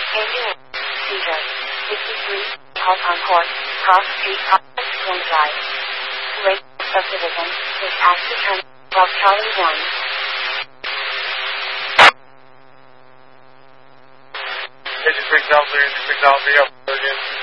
Ambulance. Seizure. 53. Halt on court. Cross Street. One Drive. Lake Subdivision. Is asked to turn. Love Charlie 1. Agent 3003, 3003, up again.